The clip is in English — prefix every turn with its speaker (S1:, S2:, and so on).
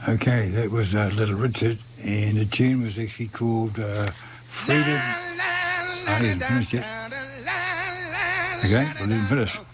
S1: Okay, that was Little Richard, and the tune was actually called Freedom. I didn't finish it. Okay, I didn't finish.